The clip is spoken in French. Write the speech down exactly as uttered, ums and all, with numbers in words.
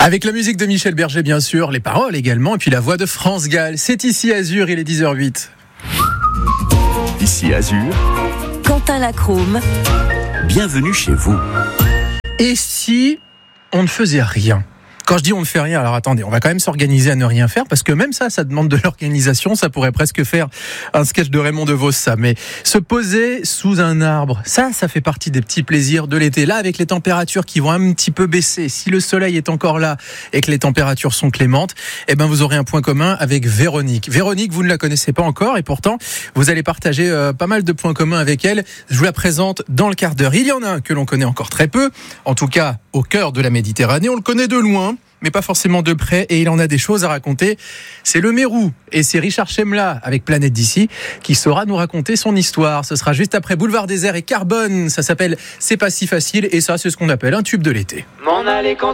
Avec la musique de Michel Berger, bien sûr, les paroles également, et puis la voix de France Gall. C'est ici Azur, il est dix heures huit. Ici Azur, Quentin Lacrome. Bienvenue chez vous. Et si on ne faisait rien ? Quand je dis on ne fait rien, alors attendez, on va quand même s'organiser à ne rien faire, parce que même ça, ça demande de l'organisation, ça pourrait presque faire un sketch de Raymond DeVos, ça. Mais se poser sous un arbre, ça, ça fait partie des petits plaisirs de l'été. Là, avec les températures qui vont un petit peu baisser, si le soleil est encore là et que les températures sont clémentes, eh ben vous aurez un point commun avec Véronique. Véronique, vous ne la connaissez pas encore, et pourtant, vous allez partager euh, pas mal de points communs avec elle. Je vous la présente dans le quart d'heure. Il y en a un que l'on connaît encore très peu, en tout cas au cœur de la Méditerranée, on le connaît de loin, mais pas forcément de près, et il en a des choses à raconter. C'est le Mérou, et c'est Richard Chemla, avec Planète d'ici, qui saura nous raconter son histoire. Ce sera juste après Boulevard Désert et Carbone. Ça s'appelle C'est pas si facile, et ça, c'est ce qu'on appelle un tube de l'été. M'en aller quand